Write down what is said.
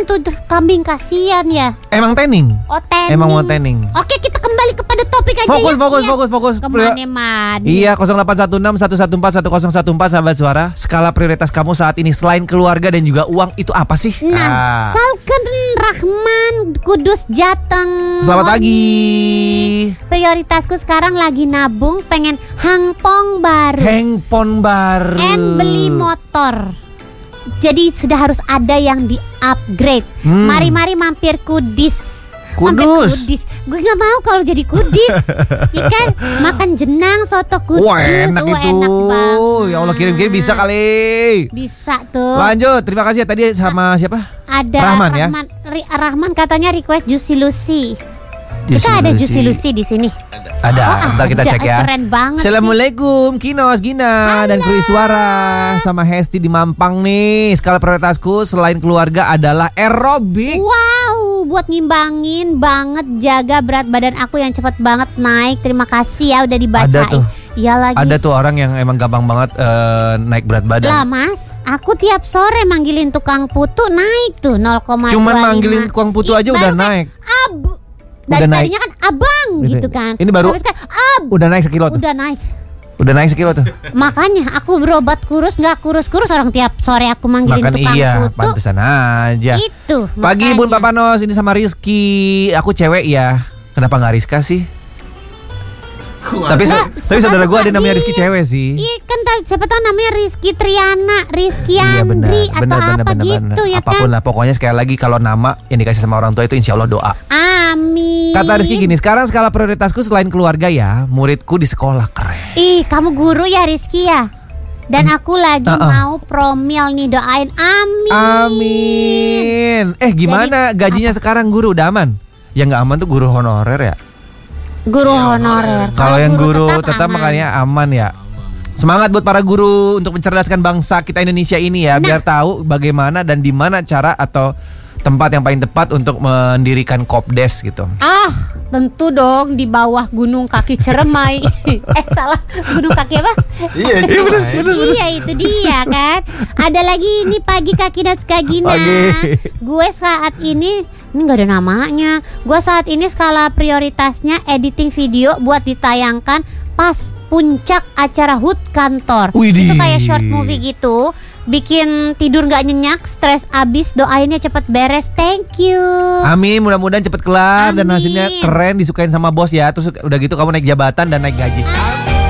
tuh kambing, kasihan ya. Emang tanning? Oh, tanning. Emang mau tanning. Oke, kita kembali kepada topik aja Fokus. Kemana-mana. Iya, 0816 114 1014 sahabat suara. Skala prioritas kamu saat ini selain keluarga dan juga uang itu apa sih? Nah, Salken Rahman Kudus Jateng. Selamat pagi. Prioritasku sekarang lagi nabung, pengen handphone baru. Handphone baru. And beli motor. Jadi sudah harus ada yang di-upgrade. Mari-mari mampir Kudis. Kudus. Gue gak mau kalau jadi Kudis. Ya kan, makan jenang soto Kudus. Wah, enak itu. Enak banget. Ya Allah, kirim-kirim bisa kali. Bisa tuh. Lanjut, terima kasih ya tadi sama siapa? Ada Rahman ya. Rahman katanya request Juicy Lucy. Kita ada Juicy Lucy di sini. Ada, bentar kita cek ya. Keren banget. Assalamualaikum Kinos, Gina, dan Kru Suara sama Hesti di Mampang nih. Skala prioritasku selain keluarga adalah aerobik. Wow, buat ngimbangin banget, jaga berat badan aku yang cepat banget naik. Terima kasih ya udah dibacain. Ada tuh. Iya lagi. Ada tuh orang yang emang gampang banget naik berat badan. Lah Mas, aku tiap sore manggilin tukang putu naik tuh 0,25. Cuman manggilin tukang putu aja udah naik. Dari tadinya kan abang gitu kan. Ini baru udah naik sekilo tuh. Udah naik sekilo tuh. Makanya aku berobat kurus, nggak kurus-kurus, orang tiap sore aku manggilin tukang putu. Pantesan aja. Itu. Pagi Bun Papanos, ini sama Rizky. Aku cewek ya. Kenapa nggak Rizka sih? Tapi saudara gue ada namanya Rizky cewek sih. Iya kan, siapa tahu namanya Rizky Triana, Rizky Andri atau apa gitu ya kan. Apapun lah, pokoknya sekali lagi kalau nama yang dikasih sama orang tua itu insya Allah doa. Amin. Kata Rizky gini, sekarang skala prioritasku selain keluarga ya, muridku di sekolah. Keren. Ih, kamu guru ya Rizky ya? Dan aku lagi mau promil nih, doain amin. Gimana gajinya sekarang guru, udah aman? Yang gak aman tuh guru honorer ya. Guru honorer. Kalau yang guru tetap makanya aman ya. Semangat buat para guru untuk mencerdaskan bangsa kita Indonesia ini ya, biar tahu bagaimana dan di mana cara atau tempat yang paling tepat untuk mendirikan Kopdes gitu. Tentu dong di bawah Gunung Kaki Ceremai. Salah, Gunung Kaki apa? Iya benar. Iya itu dia kan. Ada lagi ini Pagi Kaki dan Skagina. Gue saat ini gak ada namanya. Gue saat ini skala prioritasnya editing video buat ditayangkan pas puncak acara HUT kantor. Widih. Itu kayak short movie gitu. Bikin tidur gak nyenyak, stres abis, doainnya cepet beres. Thank you. Amin, mudah-mudahan cepet kelar dan hasilnya keren, disukain sama bos ya. Terus udah gitu kamu naik jabatan dan naik gaji.